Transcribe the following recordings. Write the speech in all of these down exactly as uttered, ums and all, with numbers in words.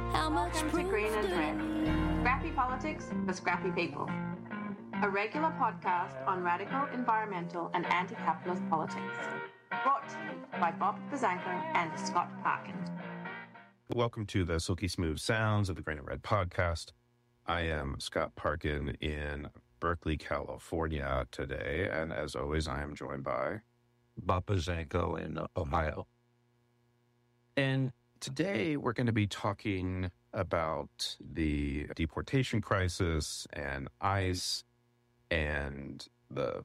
Welcome to Green and Red, scrappy politics for scrappy people. A regular podcast on radical, environmental and anti-capitalist politics. Brought to you by Bob Bazanko and Scott Parkin. Welcome to the silky smooth sounds of the Green and Red podcast. I am Scott Parkin in Berkeley, California today, and as always, I am joined by Bob Bazanko in Ohio. And today we're going to be talking about the deportation crisis and ICE, and the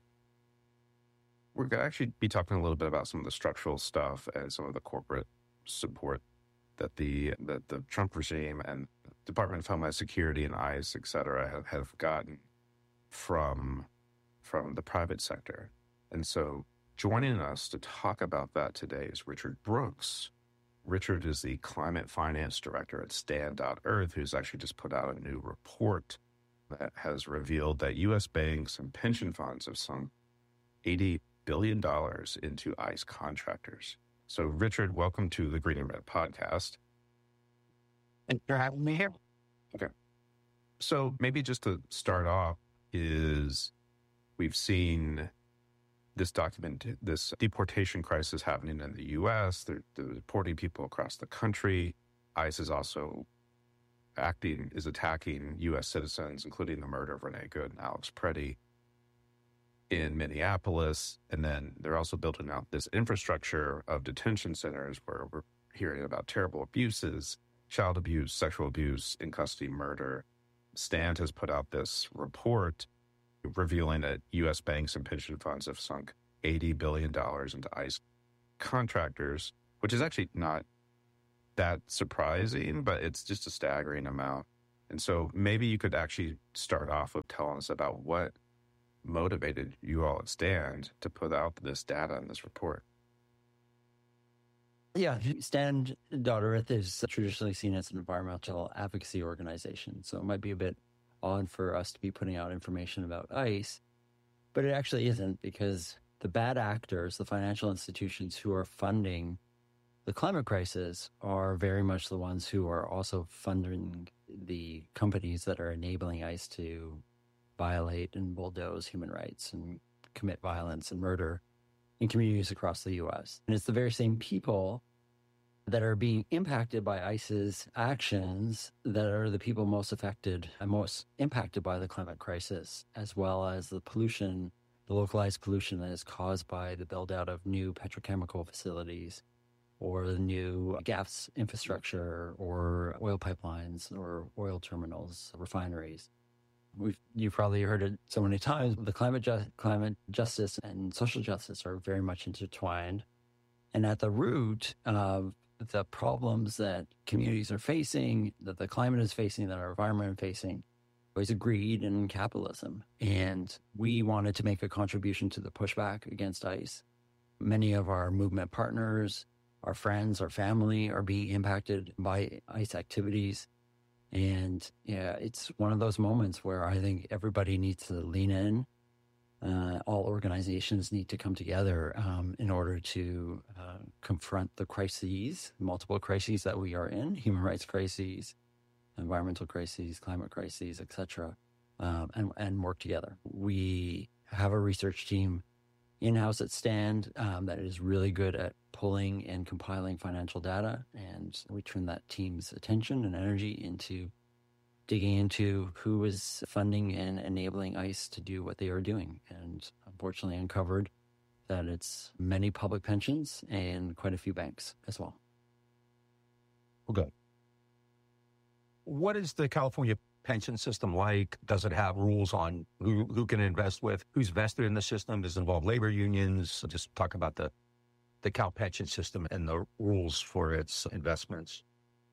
we're going to actually be talking a little bit about some of the structural stuff and some of the corporate support that the that the Trump regime and Department of Homeland Security and ICE, et cetera, have, have gotten from from the private sector. And so joining us to talk about that today is Richard Brooks. Richard is the climate finance director at Stand dot Earth, who's actually just put out a new report that has revealed that U S banks and pension funds have sunk eighty billion dollars into ICE contractors. So, Richard, welcome to the Green and Red podcast. Thanks for having me here. Okay. So maybe just to start off is we've seen this document, this deportation crisis happening in the U S. They're, they're deporting people across the country. ICE is also acting, is attacking U S citizens, including the murder of Renee Good and Alex Preddy in Minneapolis. And then they're also building out this infrastructure of detention centers where we're hearing about terrible abuses, child abuse, sexual abuse, in custody murder. Stand has put out this report revealing that U S banks and pension funds have sunk eighty billion dollars into ICE contractors, which is actually not that surprising, but it's just a staggering amount. And so maybe you could actually start off with telling us about what motivated you all at Stand to put out this data in this report. Yeah, Stand dot Earth is traditionally seen as an environmental advocacy organization, so it might be a bit odd for us to be putting out information about ICE, but it actually isn't, because the bad actors, the financial institutions who are funding the climate crisis, are very much the ones who are also funding the companies that are enabling ICE to violate and bulldoze human rights and commit violence and murder in communities across the U S. And it's the very same people that are being impacted by ICE's actions that are the people most affected and most impacted by the climate crisis, as well as the pollution, the localized pollution that is caused by the build out of new petrochemical facilities or the new gas infrastructure or oil pipelines or oil terminals, refineries. We've, you've probably heard it so many times. The climate, ju- climate justice and social justice are very much intertwined. And at the root of the problems that communities are facing, that the climate is facing, that our environment is facing, is greed and capitalism. And we wanted to make a contribution to the pushback against ICE. Many of our movement partners, our friends, our family are being impacted by ICE activities. And yeah, it's one of those moments where I think everybody needs to lean in. Uh, all organizations need to come together um, in order to uh, confront the crises, multiple crises that we are in, human rights crises, environmental crises, climate crises, et cetera, um, and, and work together. We have a research team in-house at Stand um, that is really good at pulling and compiling financial data, and we turn that team's attention and energy into digging into who is funding and enabling ICE to do what they are doing, and unfortunately uncovered that it's many public pensions and quite a few banks as well. Okay. What is the California pension system like? Does it have rules on who, who can invest with, who's vested in the system? Does it involve labor unions? Just talk about the, the Cal pension system and the rules for its investments.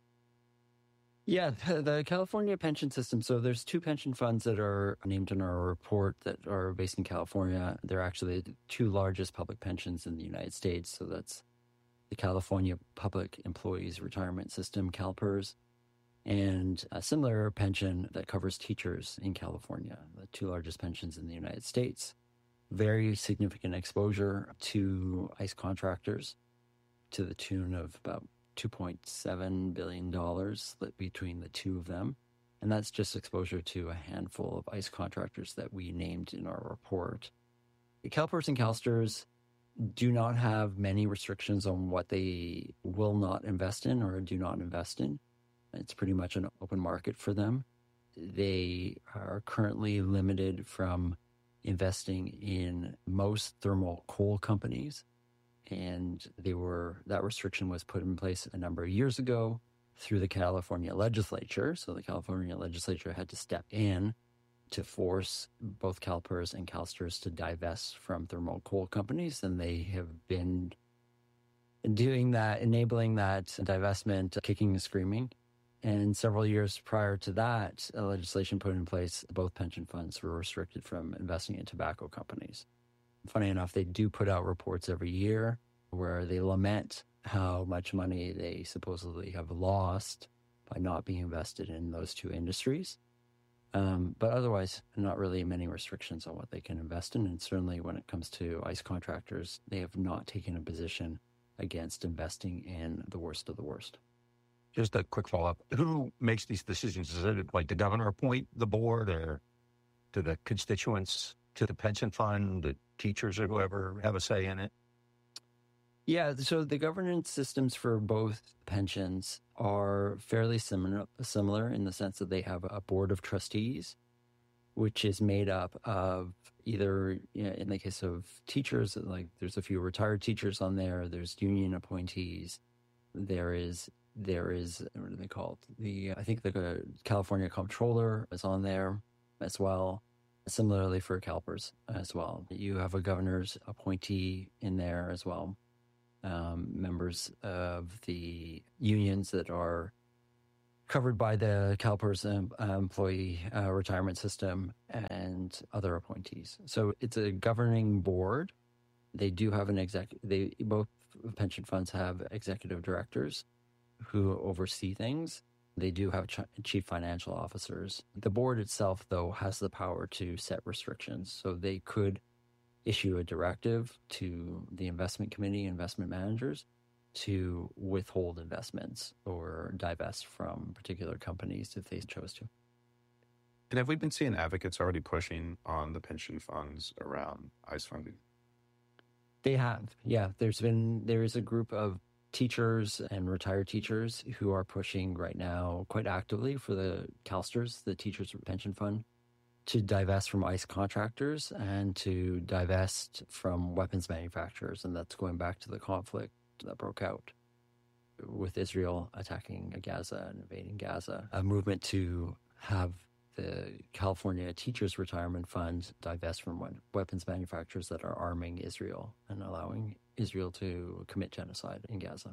Yeah, the California pension system. So there's two pension funds that are named in our report that are based in California. They're actually the two largest public pensions in the United States. So that's the California Public Employees Retirement System, CalPERS, and a similar pension that covers teachers in California, the two largest pensions in the United States. Very significant exposure to ICE contractors to the tune of about two point seven billion dollars split between the two of them. And that's just exposure to a handful of ICE contractors that we named in our report. CalPERS and CalSTRS do not have many restrictions on what they will not invest in or do not invest in. It's pretty much an open market for them. They are currently limited from investing in most thermal coal companies. And they were that restriction was put in place a number of years ago through the California legislature. So the California legislature had to step in to force both CalPERS and CalSTRS to divest from thermal coal companies. And they have been doing that, enabling that divestment, kicking and screaming. And several years prior to that, a legislation put in place, both pension funds were restricted from investing in tobacco companies. Funny enough, they do put out reports every year where they lament how much money they supposedly have lost by not being invested in those two industries. Um, but otherwise, not really many restrictions on what they can invest in. And certainly when it comes to ICE contractors, they have not taken a position against investing in the worst of the worst. Just a quick follow-up. Who makes these decisions? Is it like the governor appoint the board, or do the constituents, to the pension fund, the teachers or whoever have a say in it? Yeah, so the governance systems for both pensions are fairly similar, similar in the sense that they have a board of trustees, which is made up of either, you know, in the case of teachers, like there's a few retired teachers on there, there's union appointees, there is, there is, what are they called? The, I think the California Comptroller is on there as well. Similarly for CalPERS as well. You have a governor's appointee in there as well. Um, members of the unions that are covered by the CalPERS um, uh, employee uh, retirement system and other appointees. So it's a governing board. They do have an exec. They both pension funds have executive directors who oversee things. They do have ch- chief financial officers. The board itself, though, has the power to set restrictions. So they could issue a directive to the investment committee, investment managers, to withhold investments or divest from particular companies if they chose to. And have we been seeing advocates already pushing on the pension funds around ICE funding? They have, yeah. There's been, there is a group of teachers and retired teachers who are pushing right now quite actively for the CalSTRS, the Teachers Pension Fund, to divest from ICE contractors and to divest from weapons manufacturers. And that's going back to the conflict that broke out with Israel attacking Gaza and invading Gaza. A movement to have the California Teachers Retirement Fund divest from weapons manufacturers that are arming Israel and allowing Israel to commit genocide in Gaza.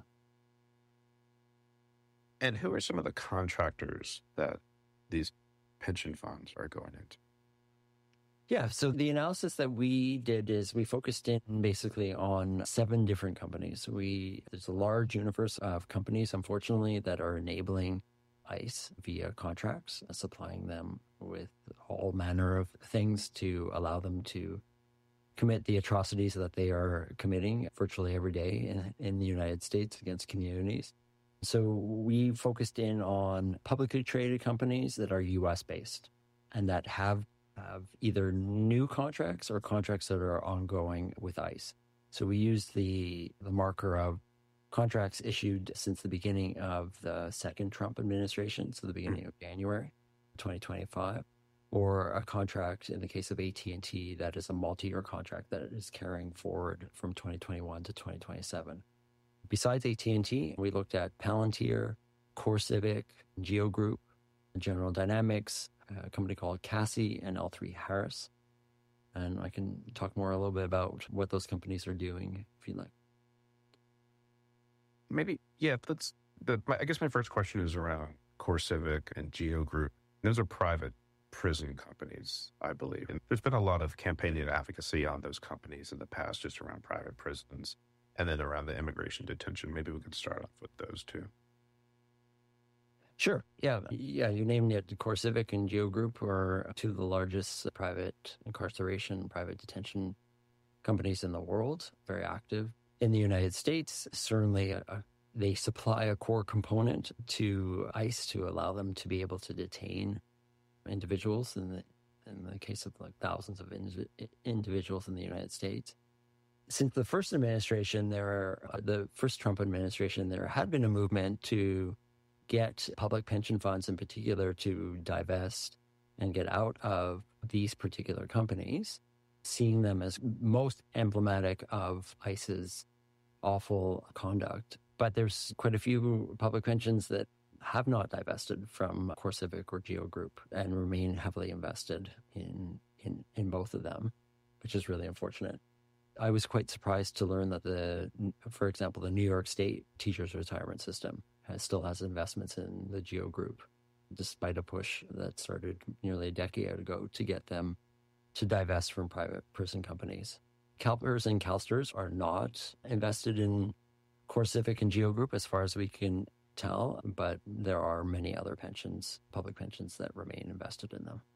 And who are some of the contractors that these pension funds are going into? Yeah, so the analysis that we did is we focused in basically on seven different companies. We There's a large universe of companies, unfortunately, that are enabling ICE via contracts, supplying them with all manner of things to allow them to commit the atrocities that they are committing virtually every day in, in the United States against communities. So we focused in on publicly traded companies that are U S based and that have, have either new contracts or contracts that are ongoing with ICE. So we used the, the marker of contracts issued since the beginning of the second Trump administration, so the beginning of January twenty twenty-five, or a contract in the case of A T and T that is a multi-year contract that is carrying forward from twenty twenty-one to twenty twenty-seven. Besides A T and T, we looked at Palantir, CoreCivic, Geo Group, General Dynamics, a company called Cassie, and L three Harris. And I can talk more a little bit about what those companies are doing if you'd like. Maybe, yeah, that's the, my, I guess my first question is around CoreCivic and Geo Group. Those are private prison companies, I believe. And there's been a lot of campaigning and advocacy on those companies in the past, just around private prisons and then around the immigration detention. Maybe we could start off with those two. Sure. Yeah. Yeah. You named it. CoreCivic and Geo Group are two of the largest private incarceration, private detention companies in the world, very active. In the United States, certainly uh, they supply a core component to ICE to allow them to be able to detain individuals in the in the case of like thousands of in, individuals in the United States. Since the first administration, there are, uh, the first Trump administration, there had been a movement to get public pension funds in particular to divest and get out of these particular companies, seeing them as most emblematic of ICE's awful conduct. But there's quite a few public pensions that have not divested from CoreCivic or Geo Group and remain heavily invested in, in, in both of them, which is really unfortunate. I was quite surprised to learn that the, for example, the New York State Teachers Retirement System has, still has investments in the Geo Group, despite a push that started nearly a decade ago to get them to divest from private prison companies. CalPERS and CalSTRS are not invested in CoreCivic and Geo Group as far as we can tell, but there are many other pensions, public pensions, that remain invested in them.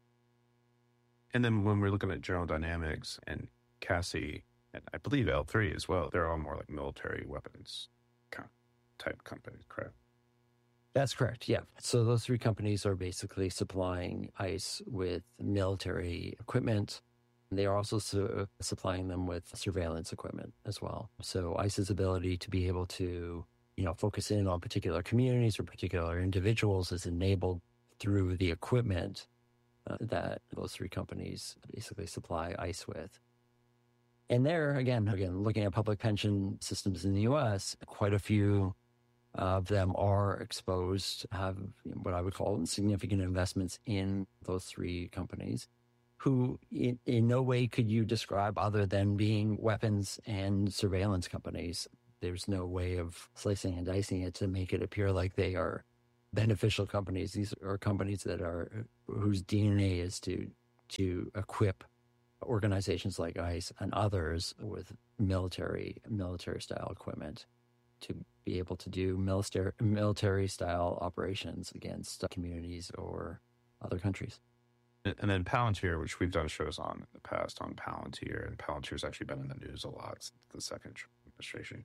And then when we're looking at General Dynamics and C A S I, and I believe L three as well, they're all more like military weapons type companies, correct? That's correct, yeah. So those three companies are basically supplying ICE with military equipment. They are also su- supplying them with surveillance equipment as well. So ICE's ability to be able to, you know, focus in on particular communities or particular individuals is enabled through the equipment uh, that those three companies basically supply ICE with. And there, again, again, looking at public pension systems in the U S, quite a few of them are exposed, have what I would call significant investments in those three companies, who in, in no way could you describe other than being weapons and surveillance companies. There's no way of slicing and dicing it to make it appear like they are beneficial companies. These are companies that are, whose D N A is to to equip organizations like ICE and others with military military style equipment to be able to do military military style operations against communities or other countries. And then Palantir, which we've done shows on in the past on Palantir, and Palantir's actually been in the news a lot since the second administration,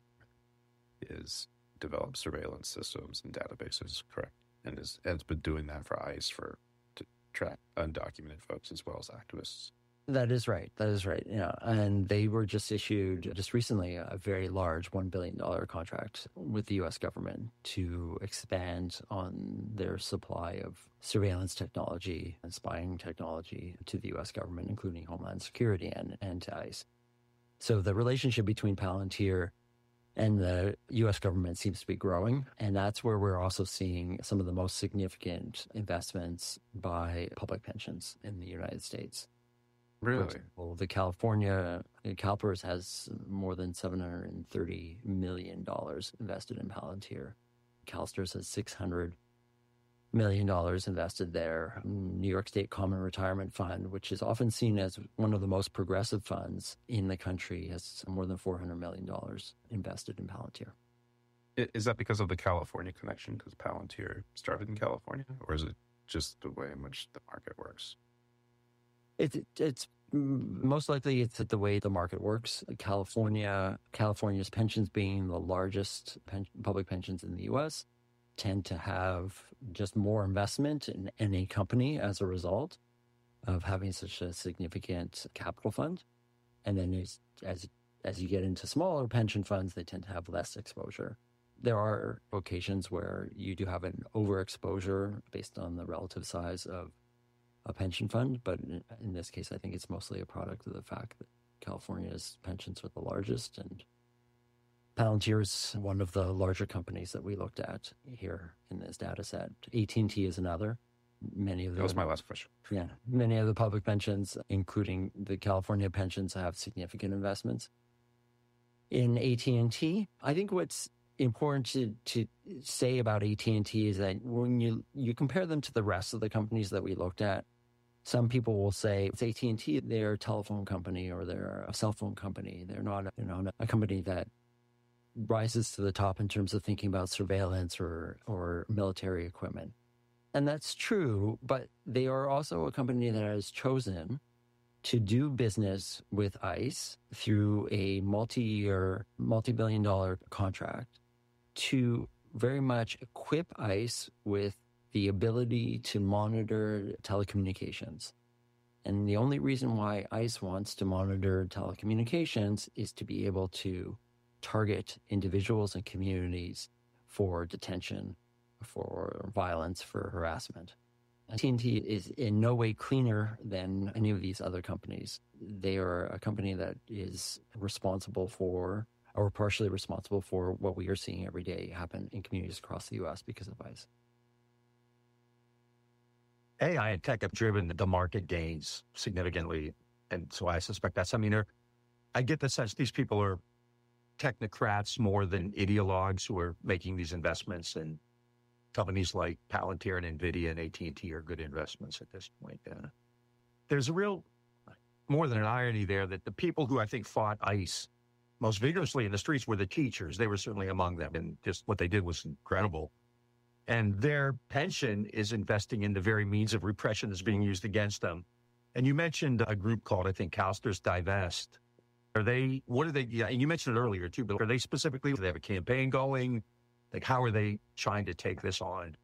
is developed surveillance systems and databases, correct? And is, has been doing that for ICE for to track undocumented folks as well as activists. That is right. That is right. Yeah. And they were just issued just recently a very large one billion dollars contract with the U S government to expand on their supply of surveillance technology and spying technology to the U S government, including Homeland Security and, and to ICE. So the relationship between Palantir and the U S government seems to be growing. And that's where we're also seeing some of the most significant investments by public pensions in the United States. Really? Well, the California, CalPERS has more than seven hundred thirty million dollars invested in Palantir. CalSTRS has six hundred million dollars invested there. New York State Common Retirement Fund, which is often seen as one of the most progressive funds in the country, has more than four hundred million dollars invested in Palantir. Is that because of the California connection? Because Palantir started in California? Or is it just the way in which the market works? It, it's most likely it's the way the market works. California, California's pensions being the largest pen, public pensions in the U S tend to have just more investment in any company as a result of having such a significant capital fund. And then as as, as you get into smaller pension funds, they tend to have less exposure. There are occasions where you do have an overexposure based on the relative size of a pension fund, but in, in this case, I think it's mostly a product of the fact that California's pensions are the largest, and Palantir is one of the larger companies that we looked at here in this data set. A T and T is another. Many of the, that was my last question. Yeah, many of the public pensions, including the California pensions, have significant investments in A T and T. I think what's important to, to say about A T and T is that when you, you compare them to the rest of the companies that we looked at, some people will say it's A T and T, they're a telephone company or they're a cell phone company. They're not a, you know, a company that rises to the top in terms of thinking about surveillance or, or military equipment. And that's true, but they are also a company that has chosen to do business with ICE through a multi-year, multi-billion dollar contract to very much equip ICE with the ability to monitor telecommunications. And the only reason why ICE wants to monitor telecommunications is to be able to target individuals and communities for detention, for violence, for harassment. A T and T is in no way cleaner than any of these other companies. They are a company that is responsible for, or partially responsible for, what we are seeing every day happen in communities across the U S because of ICE. A I and tech have driven the market gains significantly. And so I suspect that's, I mean, I get the sense these people are technocrats more than ideologues who are making these investments, and companies like Palantir and NVIDIA and A T and T are good investments at this point. Uh, there's a real, more than an irony there, that the people who I think fought ICE most vigorously in the streets were the teachers. They were certainly among them, and just what they did was incredible. And their pension is investing in the very means of repression that's being used against them. And you mentioned a group called, I think, CalSTRS Divest. Are they, what are they, yeah, and you mentioned it earlier too, but are they specifically, do they have a campaign going? Like, how are they trying to take this on?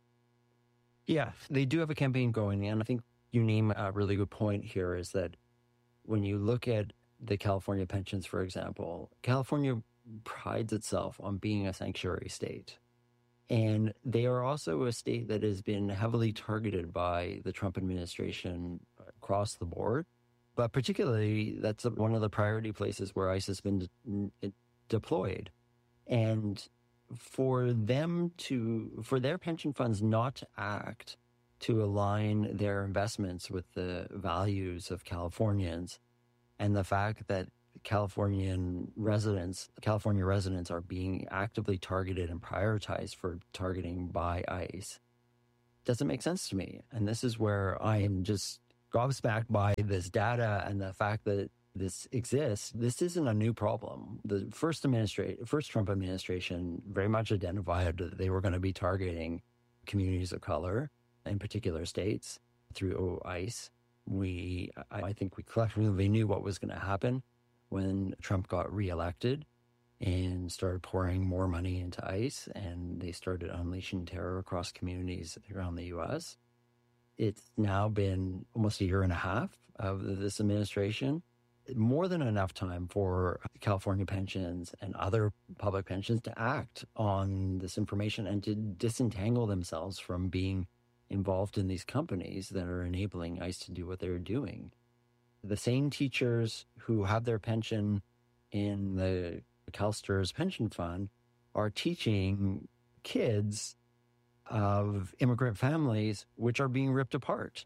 Yeah, they do have a campaign going. And I think you name a really good point here is that when you look at the California pensions, for example, California prides itself on being a sanctuary state. And they are also a state that has been heavily targeted by the Trump administration across the board. But particularly, that's one of the priority places where ICE has been de- deployed. And for them to, for their pension funds not to act to align their investments with the values of Californians, and the fact that Californian residents, California residents are being actively targeted and prioritized for targeting by ICE, doesn't make sense to me. And this is where I am just gobsmacked by this data and the fact that this exists. This isn't a new problem. The first administration, first Trump administration very much identified that they were going to be targeting communities of color, in particular states, through ICE. We, I think we collectively knew what was going to happen when Trump got reelected and started pouring more money into ICE, and they started unleashing terror across communities around the U S. It's now been almost a year and a half of this administration, more than enough time for California pensions and other public pensions to act on this information and to disentangle themselves from being involved in these companies that are enabling ICE to do what they're doing. The same teachers who have their pension in the CalSTRS pension fund are teaching kids of immigrant families which are being ripped apart.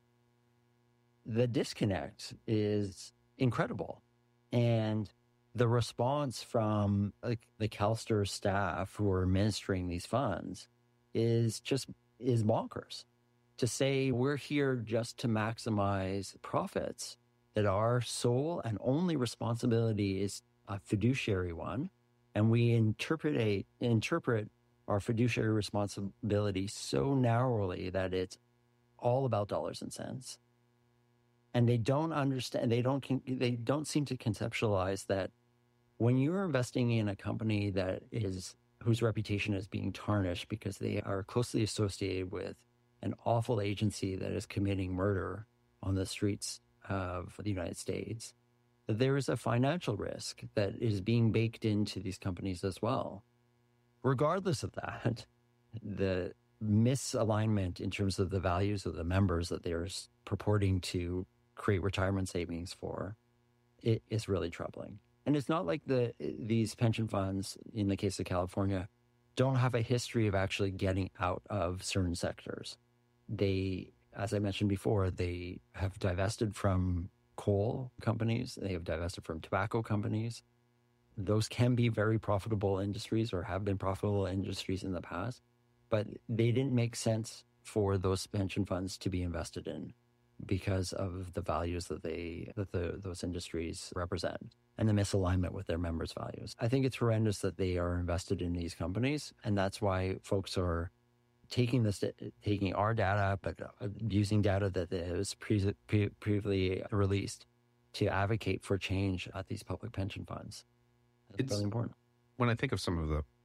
The disconnect is incredible. And the response from like the CalSTRS staff who are administering these funds is just is bonkers. To say we're here just to maximize profits, that our sole and only responsibility is a fiduciary one, and we interpret a, interpret our fiduciary responsibility so narrowly that it's all about dollars and cents. And they don't understand, they don't, they don't seem to conceptualize that when you're investing in a company that is, whose reputation is being tarnished because they are closely associated with an awful agency that is committing murder on the streets of the United States, that there is a financial risk that is being baked into these companies as well. Regardless of that, the misalignment in terms of the values of the members that they're purporting to create retirement savings for, it is really troubling. And it's not like the these pension funds, in the case of California, don't have a history of actually getting out of certain sectors. They, as I mentioned before, they have divested from coal companies. They have divested from tobacco companies. Those can be very profitable industries or have been profitable industries in the past, but they didn't make sense for those pension funds to be invested in because of the values that they that the, those industries represent and the misalignment with their members' values. I think it's horrendous that they are invested in these companies, and that's why folks are taking this, taking our data, but using data that was pre- pre- previously released to advocate for change at these public pension funds. That's It's, really important. When I think of some of the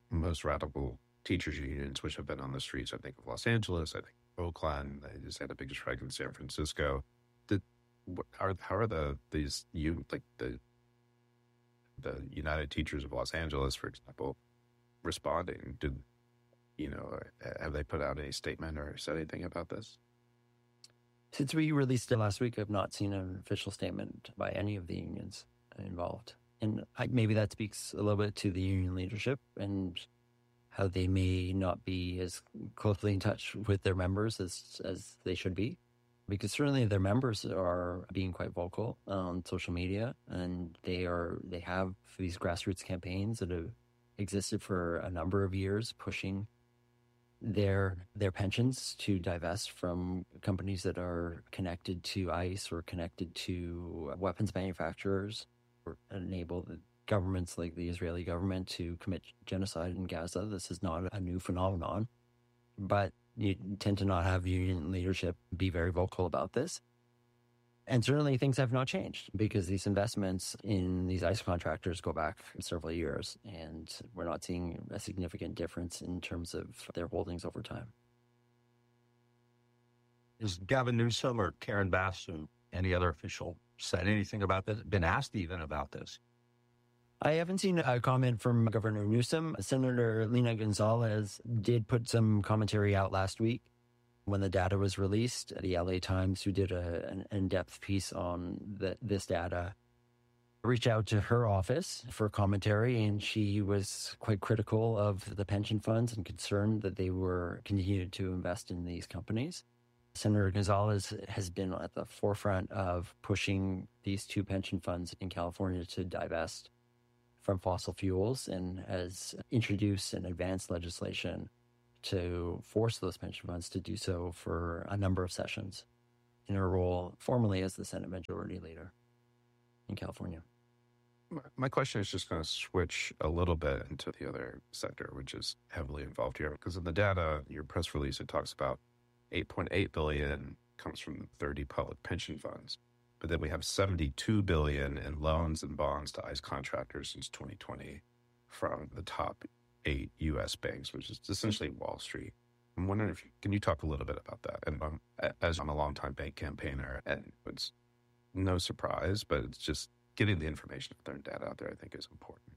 most radical teachers unions, which have been on the streets, I think, of Los Angeles, I think Oakland, they just had a big strike in San Francisco. Did, what are, how are the, these, you, like the, the United Teachers of Los Angeles, for example, responding? Did, you know, have they put out any statement or said anything about this? Since we released it last week, I've not seen an official statement by any of the unions involved. And I, maybe that speaks a little bit to the union leadership and how they may not be as closely in touch with their members as, as they should be. Because certainly their members are being quite vocal on social media, and they are they have these grassroots campaigns that have existed for a number of years, pushing their their pensions to divest from companies that are connected to ICE or connected to weapons manufacturers, or enable the governments like the Israeli government to commit genocide in Gaza. This is not a new phenomenon, but you tend to not have union leadership be very vocal about this. And certainly things have not changed because these investments in these ICE contractors go back several years, and we're not seeing a significant difference in terms of their holdings over time. Is Gavin Newsom or Karen Bass or any other official said anything about this, been asked even about this? I haven't seen a comment from Governor Newsom. Senator Lina Gonzalez did put some commentary out last week when the data was released. The L A Times, who did a, an in-depth piece on the, this data, reached out to her office for commentary, and she was quite critical of the pension funds and concerned that they were continuing to invest in these companies. Senator Gonzalez has been at the forefront of pushing these two pension funds in California to divest from fossil fuels, and has introduced and advanced legislation to force those pension funds to do so for a number of sessions in her role formerly as the Senate Majority Leader in California. My question is just going to switch a little bit into the other sector, which is heavily involved here. Because in the data, your press release, it talks about eight point eight billion dollars comes from thirty public pension funds. But then we have seventy-two billion dollars in loans and bonds to ICE contractors since twenty twenty from the top eight U S banks, which is essentially Wall Street. I'm wondering if you, can you talk a little bit about that? And um, as I'm a longtime bank campaigner, and it's no surprise, but it's just getting the information out there and data out there, I think, is important.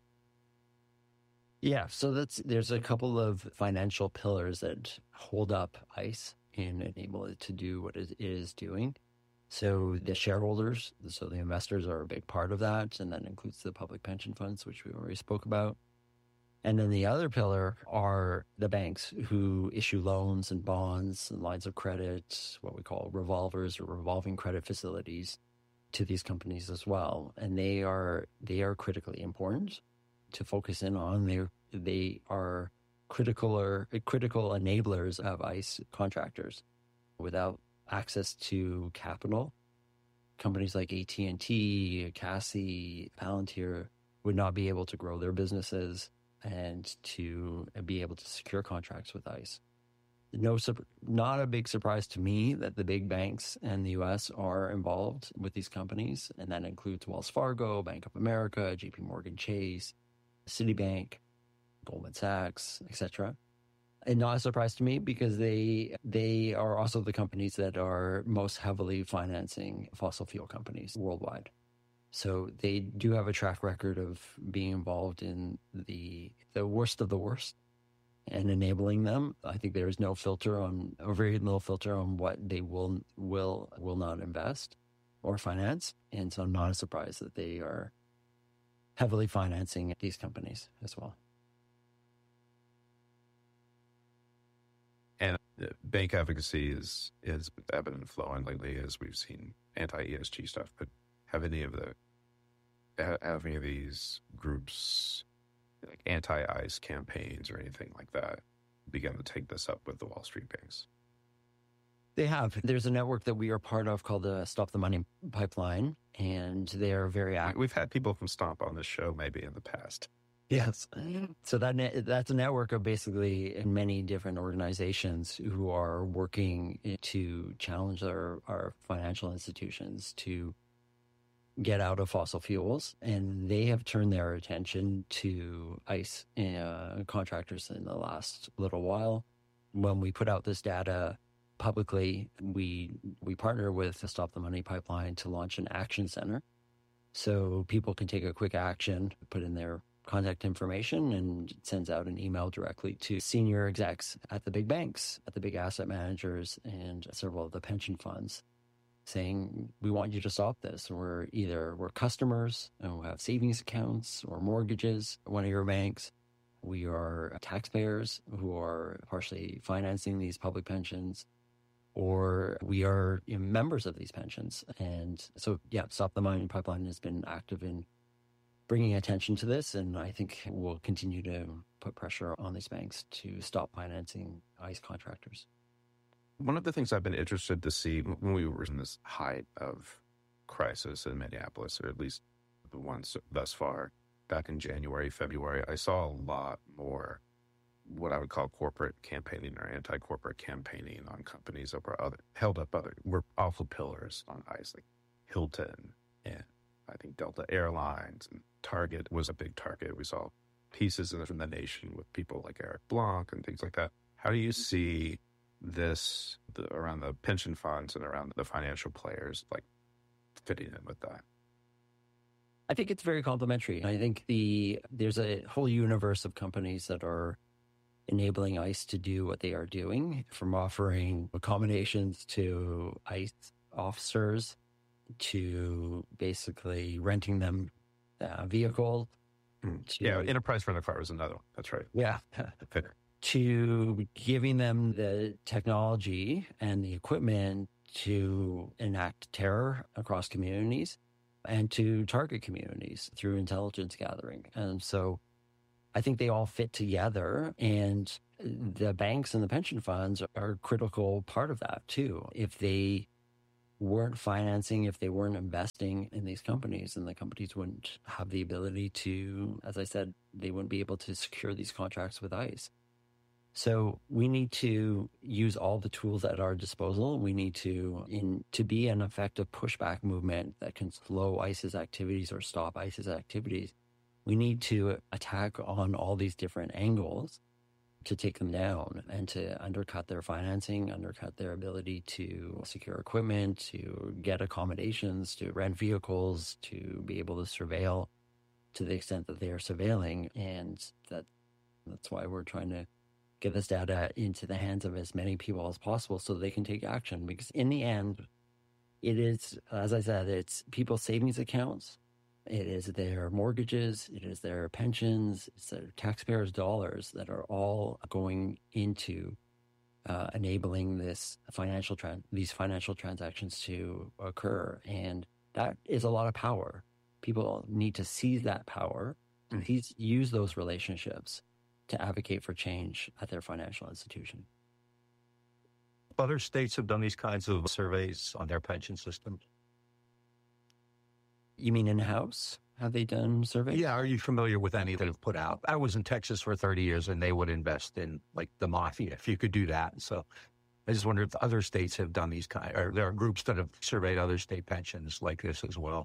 Yeah, so that's there's a couple of financial pillars that hold up ICE and enable it to do what it is doing. So the shareholders, so the investors are a big part of that, and that includes the public pension funds, which we already spoke about. And then the other pillar are the banks who issue loans and bonds and lines of credit, what we call revolvers or revolving credit facilities, to these companies as well. And they are they are critically important to focus in on. They they are critical or critical enablers of ICE contractors. Without access to capital, companies like A T and T, Cassie, Palantir would not be able to grow their businesses and to be able to secure contracts with ICE. No, not a big surprise to me that the big banks in the U S are involved with these companies, and that includes Wells Fargo, Bank of America, J P Morgan Chase, Citibank, Goldman Sachs, et cetera. And not a surprise to me because they they are also the companies that are most heavily financing fossil fuel companies worldwide. So they do have a track record of being involved in the the worst of the worst and enabling them. I think there is no filter on, or very little filter on what they will will will not invest or finance. And so not a surprise that they are heavily financing these companies as well. And bank advocacy is is ebbing and flowing lately, as we've seen anti-E S G stuff. But have any of the have any of these groups, like anti-ICE campaigns or anything like that, begun to take this up with the Wall Street banks? They have. There's a network that we are part of called the Stop the Money Pipeline, and they are very active. We've had people from Stomp on this show maybe in the past. Yes. So that net, that's a network of basically many different organizations who are working to challenge our, our financial institutions to get out of fossil fuels, and they have turned their attention to ICE uh, contractors in the last little while. When we put out this data publicly, we we partner with the Stop the Money Pipeline to launch an action center, so people can take a quick action, put in their contact information, and it sends out an email directly to senior execs at the big banks, at the big asset managers, and several of the pension funds, saying, we want you to stop this. We're either we're customers and we have savings accounts or mortgages at one of your banks. We are taxpayers who are partially financing these public pensions, or we are, you know, members of these pensions. And so, yeah, Stop the Money Pipeline has been active in bringing attention to this, and I think we'll continue to put pressure on these banks to stop financing ICE contractors. One of the things I've been interested to see when we were in this height of crisis in Minneapolis, or at least the ones thus far, back in January, February, I saw a lot more what I would call corporate campaigning or anti-corporate campaigning on companies that were other, held up other, were awful pillars on ICE, like Hilton and I think Delta Airlines, and Target was a big target. We saw pieces in the nation with people like Eric Blanc and things like that. How do you see this the, around the pension funds and around the financial players, like fitting in with that? I think it's very complementary. I think the there's a whole universe of companies that are enabling ICE to do what they are doing, from offering accommodations to ICE officers to basically renting them uh, vehicles. Mm. To, yeah, Enterprise Rent a Car was another one. That's right. Yeah. To giving them the technology and the equipment to enact terror across communities and to target communities through intelligence gathering. And so I think they all fit together, and the banks and the pension funds are a critical part of that too. If they weren't financing, if they weren't investing in these companies, and the companies wouldn't have the ability to, as I said, they wouldn't be able to secure these contracts with ICE. So we need to use all the tools at our disposal. We need to, in to be an effective pushback movement that can slow ICE's activities or stop ICE's activities. We need to attack on all these different angles to take them down and to undercut their financing, undercut their ability to secure equipment, to get accommodations, to rent vehicles, to be able to surveil to the extent that they are surveilling. And that that's why we're trying to get this data into the hands of as many people as possible so they can take action. Because in the end, it is, as I said, it's people's savings accounts. It is their mortgages, it is their pensions, it's their taxpayers' dollars that are all going into uh, enabling this financial tran- these financial transactions to occur. And that is a lot of power. People need to seize that power, and mm. use those relationships to advocate for change at their financial institution. Other states have done these kinds of surveys on their pension systems. You mean in-house? Have they done surveys? Yeah. Are you familiar with any that have put out? I was in Texas for thirty years, and they would invest in like the mafia if you could do that. So I just wonder if other states have done these kind, or there are groups that have surveyed other state pensions like this as well.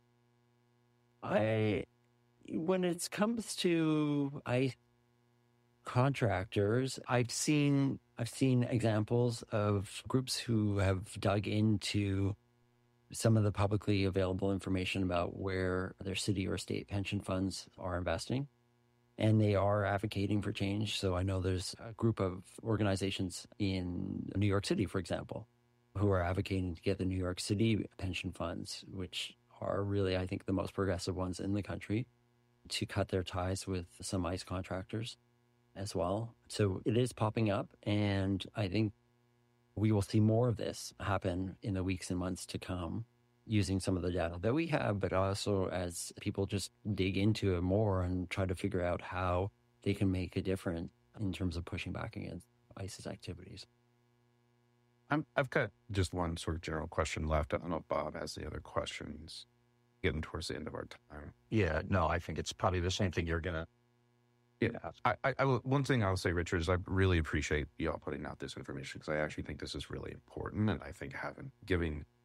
I, when it comes to I contractors, I've seen I've seen examples of groups who have dug into some of the publicly available information about where their city or state pension funds are investing, and they are advocating for change. So I know there's a group of organizations in New York City, for example, who are advocating to get the New York City pension funds, which are really, I think, the most progressive ones in the country, to cut their ties with some ICE contractors as well. So it is popping up, and I think we will see more of this happen in the weeks and months to come, using some of the data that we have, but also as people just dig into it more and try to figure out how they can make a difference in terms of pushing back against ICE's activities. I'm, I've got just one sort of general question left. I don't know if Bob has the other questions. Getting towards the end of our time. Yeah, no, I think it's probably the same thing you're going to Yeah, I, I, I will, one thing I'll say, Richard, is I really appreciate y'all putting out this information, because I actually think this is really important, and I think having giving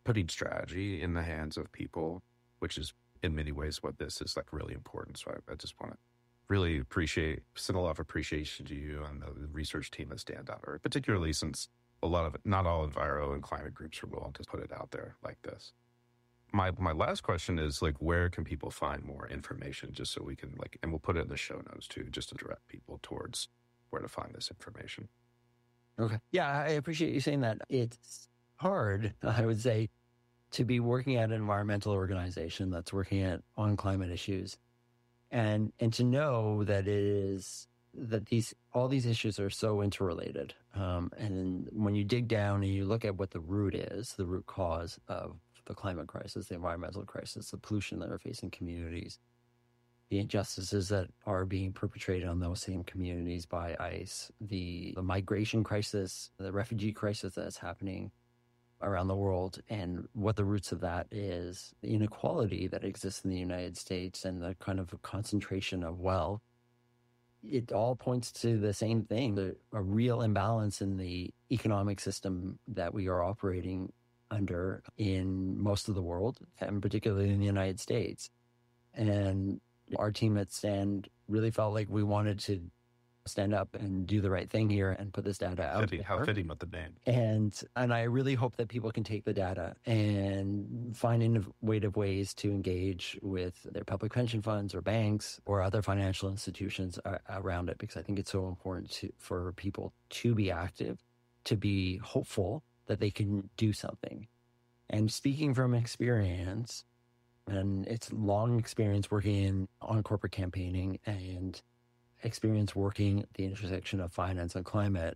putting strategy in the hands of people, which is in many ways what this is like really important. So I, I just want to really appreciate, send a lot of appreciation to you and the research team at Stand dot Earth, particularly since a lot of, not all enviro and climate groups are willing to put it out there like this. My my last question is like, where can people find more information, just so we can like, and we'll put it in the show notes too, just to direct people towards where to find this information. Okay. Yeah, I appreciate you saying that. It's hard, I would say, to be working at an environmental organization that's working at on climate issues, and and to know that it is that these all these issues are so interrelated. Um, and when you dig down and you look at what the root is, the root cause of the climate crisis, the environmental crisis, the pollution that are facing communities, the injustices that are being perpetrated on those same communities by ICE, the, the migration crisis, the refugee crisis that's happening around the world, and what the roots of that is, the inequality that exists in the United States and the kind of concentration of wealth. It all points to the same thing, the, a real imbalance in the economic system that we are operating under in most of the world, and particularly in the United States. And our team at Stand really felt like we wanted to stand up and do the right thing here and put this data out Fitting, there. how fitting with the name. And and I really hope that people can take the data and find innovative ways to engage with their public pension funds or banks or other financial institutions around it, because I think it's so important to, for people to be active, to be hopeful that they can do something. And speaking from experience, and it's long experience working in, on corporate campaigning and experience working at the intersection of finance and climate,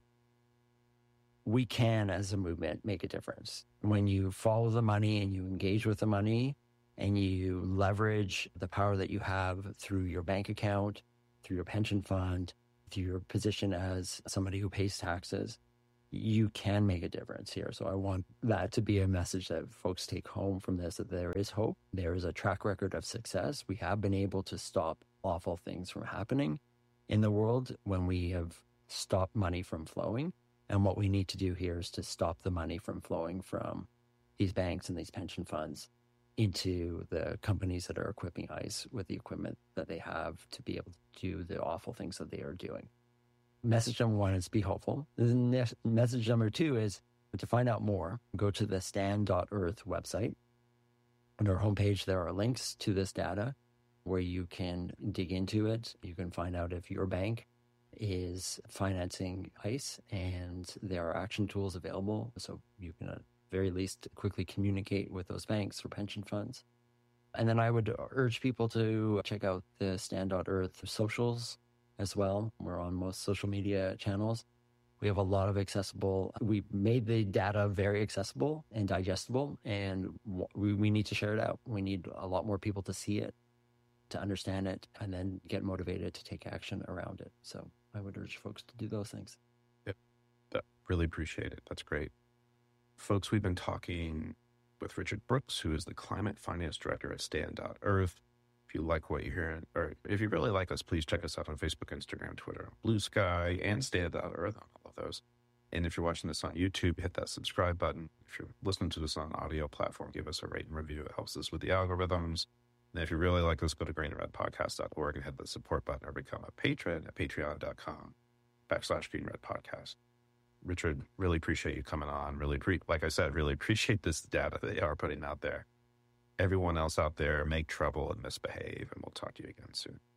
we can, as a movement, make a difference. When you follow the money and you engage with the money and you leverage the power that you have through your bank account, through your pension fund, through your position as somebody who pays taxes, you can make a difference here. So I want that to be a message that folks take home from this, that there is hope. There is a track record of success. We have been able to stop awful things from happening in the world when we have stopped money from flowing. And what we need to do here is to stop the money from flowing from these banks and these pension funds into the companies that are equipping ICE with the equipment that they have to be able to do the awful things that they are doing. Message number one is be hopeful. The message number two is to find out more, go to the Stand dot Earth website. On our homepage, there are links to this data where you can dig into it. You can find out if your bank is financing ICE, and there are action tools available. So you can at very least quickly communicate with those banks or pension funds. And then I would urge people to check out the Stand dot Earth socials as well. We're on most social media channels. We have a lot of accessible, we made the data very accessible and digestible, and we, we need to share it out. We need a lot more people to see it, to understand it, and then get motivated to take action around it. So I would urge folks to do those things. Yep. Really appreciate it. That's great. Folks, we've been talking with Richard Brooks, who is the Climate Finance Director at Stand dot Earth. If you like what you're hearing, or if you really like us, please check us out on Facebook, Instagram, Twitter, Blue Sky, and Stand dot Earth on all of those. And if you're watching this on YouTube, hit that subscribe button. If you're listening to this on audio platform, give us a rate and review. It helps us with the algorithms. And if you really like us, go to green and red podcast dot org and hit the support button or become a patron at patreon dot com backslash green red podcast. Richard, really appreciate you coming on. Really, pre- like I said, really appreciate this data they are putting out there. Everyone else out there, make trouble and misbehave, and we'll talk to you again soon.